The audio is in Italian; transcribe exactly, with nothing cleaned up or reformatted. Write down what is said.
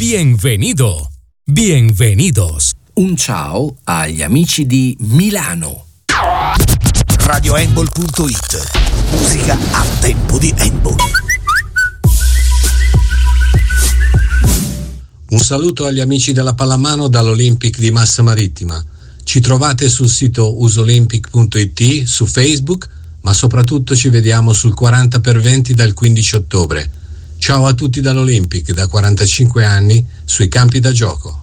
Bienvenido. Bienvenidos. Un ciao agli amici di Milano. radio handball punto it. Musica a tempo di handball. Un saluto agli amici della pallamano dall'Olympic di Massa Marittima. Ci trovate sul sito usolympic punto it, su Facebook, ma soprattutto ci vediamo sul quaranta per venti dal quindici ottobre. Ciao a tutti dall'Olympic, da quarantacinque anni, sui campi da gioco.